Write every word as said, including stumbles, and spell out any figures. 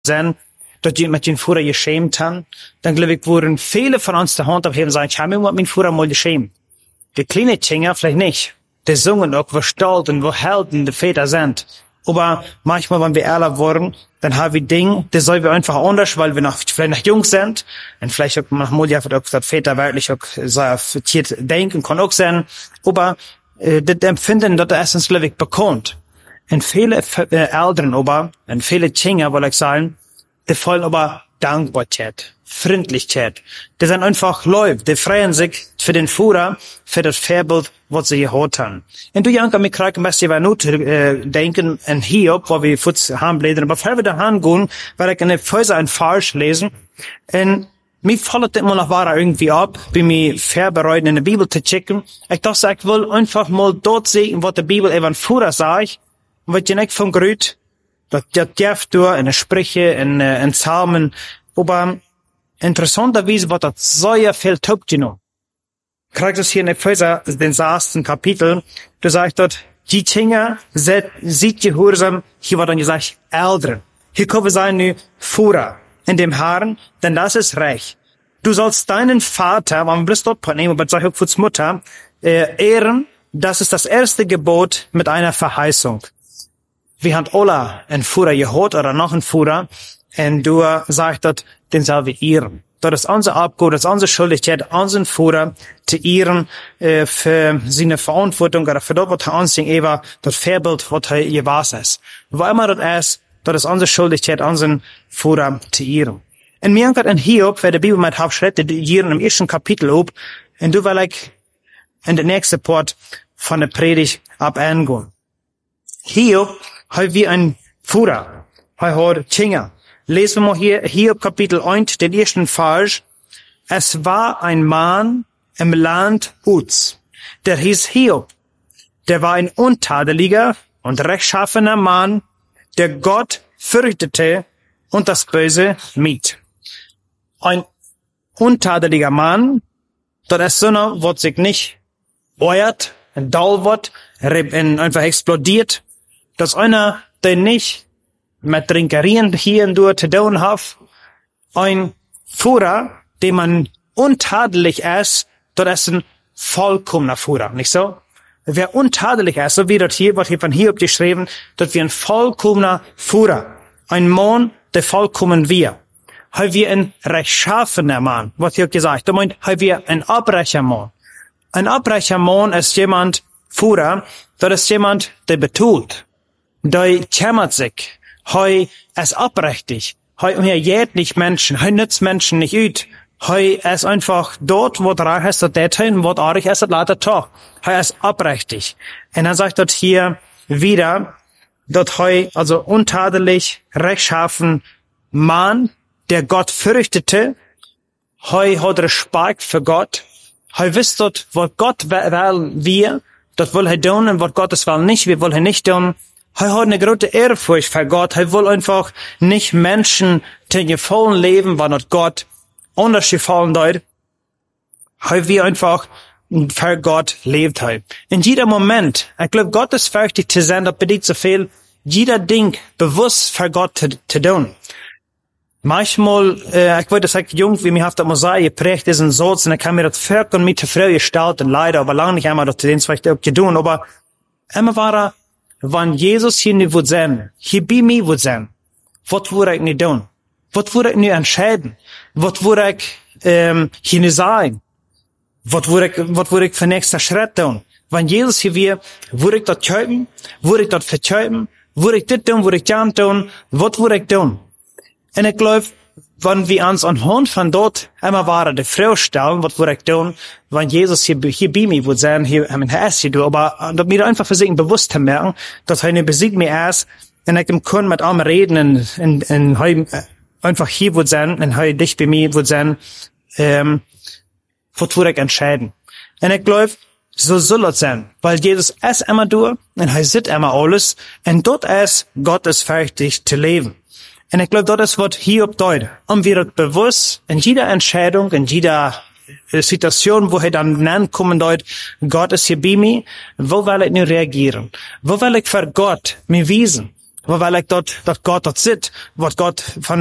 zijn, dat je met je voeren geschämt haben, dann glaube ich, wurden viele von uns die Hand abheben und sagen, ich habe mich mit meinem Führer mal geschämt. Die kleinen Kinder vielleicht nicht. Die singen auch, wo stolz und wo Helden die Väter sind. Aber manchmal, wenn wir ehrlich wurden, dann haben wir Dinge, das sollen wir einfach anders, weil wir noch, vielleicht noch jung sind. Und vielleicht auch manchmal ja, auch, dass Väter wirklich auch sehr vertiert denken, kann auch sein. Aber äh, das Empfinden, das er erstens, glaube ich, bekommt. Und viele äh, Eltern, aber, und viele Kinder, will ich sagen, die wollen aber Dankbarkeit, Freundlichkeit. Die sind einfach Leute, die freuen sich für den Führer, für das Vorbild, was sie gehört haben. Und du, Janka, mir kriegt ein bisschen nur äh, denken an Hiob, wo wir kurz haben blättern. Aber bevor wir da hingehen, werde ich eine Verse ein Vers lesen. Und mir fällt immer noch wahr irgendwie ab, bei mir vorbereiten, in der Bibel zu checken. Ich dachte, ich will einfach mal dort sehen, was die Bibel eben Führer sagt, und was ich nicht von Grüt, das darf du in den Sprüche, in, in Psalmen, aber interessanterweise wird das sehr viel abgenommen. Kriegst du hier in Epheser, den sechsten Kapitel, du sagst dort, die Kinder sieht Gehorsam, hier wird dann gesagt, Eltern. Hier kommen wir sein Führer in dem Herrn, denn das ist recht. Du sollst deinen Vater, wenn wir dort nehmen, aber sag ich auch für die Mutter, äh, ehren, das ist das erste Gebot mit einer Verheißung. Wir haben alle einen Führer gehört oder noch einen Führer, und du sagst dort, den sollen wir ehren. Das ist unsere Aufgabe, das ist unsere Schuldigkeit, unseren Führer zu ehren, äh, für seine Verantwortung oder für das, was er uns eben, das Vorbild, was er gewesen ist. Wo immer das ist, das ist unsere Schuldigkeit, unseren Führer zu ehren. Und mir hat in Hiob, wer die Bibel mit Hauptschritte, die ehren im ersten Kapitel ob, und du will ich in der nächsten Part von der Predigt ab angehen. Hiob hat wie ein Führer, er hat Kinder. Lesen wir mal hier, Hiob Kapitel eins, den ersten Vers. Es war ein Mann im Land Uz, der hieß Hiob. Der war ein untadeliger und rechtschaffener Mann, der Gott fürchtete und das Böse mied. Ein untadeliger Mann, das ist so einer, was sich nicht euert, ein Doll wird, einfach explodiert. Das ist einer, der nicht mit Trinkerien hier und dort zu tun hat. Ein Führer, den man untadelig ist, das ist ein vollkommener Führer, nicht so? Wer untadelig ist, so wie das hier, was hier von Hiob geschrieben, das wir ein vollkommener Führer. Ein Mann, der vollkommen wir. Haben wir ein rechtschaffener Mann, was hier gesagt, da meint, haben wir ein abbrecher Mann. Ein abbrecher Mann ist jemand, Führer, das ist jemand, der betont, der kümmert sich, Hei es abrechtig. Hei um hier jät nicht Menschen. Hei nützt Menschen nicht üt. Hei es einfach dort, wo reich ist, dort dorthin, wo arig ist, lauter Tag. Hei es abrechtig. Und dann sagt dort hier wieder, dort hei, also untadelig, rechtschaffen Mann, der Gott fürchtete. Hei hat Respekt für Gott. Hei wisst dort, was Gott will, wir, dort will er tun, und was Gottes will nicht, wir wollen nicht tun. Er hat eine große Ehrfurcht für Gott. Er will einfach nicht Menschen den gefallen leben, weil not Gott anders gefallen dort. Er will einfach für Gott lebt. In jeder Moment, ich glaube, Gott ist fähig zu sein, das bedeutet so viel, jeder Ding bewusst für Gott zu, zu tun. Manchmal, äh, ich wollte sagen, jung, wie mir haft das Mosaik geprägt ist ein Satz, und ich kann mir das Volk und mit der Frau gestalten, leider, aber lange nicht einmal das den vielleicht auch tun, aber immer war er, wenn Jesus hier nicht wird sein, hier bei mir wird sein, was würde ich nicht tun? Was würde ich nicht entscheiden? Was würde ich ähm, hier nicht sagen? Was würde ich, was würde ich für nächster Schritt tun? Wenn Jesus hier wäre, würde ich das kaufen? Würde ich das verkaufen? Würde ich das tun? Würde ich das tun? Was würde ich tun? Und ich glaube, wenn wir uns anhand von dort einmal waren, die Frau stellen, was würde ich tun, wenn Jesus hier, hier bei mir würde sein, hier, ich meine, er ist hier, aber, dass wir einfach versuchen, bewusst zu merken, dass er nicht besiegt mir ist, und ich kann mit ihm reden, und, und, und er einfach hier würde sein, und er dich bei mir würde sein, ähm, was würde ich entscheiden. Und ich glaube, so soll es sein, weil Jesus ist immer durch, und er sieht immer alles, und dort ist Gott ist fähig zu leben. Und ich glaube, das ist, was Hiob deutet. Und wir bewusst in jeder Entscheidung, in jeder Situation, wo er dann ankommen dort, Gott ist hier bei mir, wo will ich nur reagieren? Wo will ich für Gott mir wiesen? Aber weil ich dort, dort Gott dort sit, wat Gott von